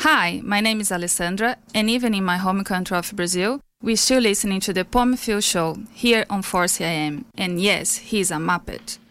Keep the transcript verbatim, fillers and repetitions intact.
Hi, my name is Alessandra, and even in my home country of Brazil, we're still listening to the Pomfil Show here on four C I M. And yes, he's a Muppet.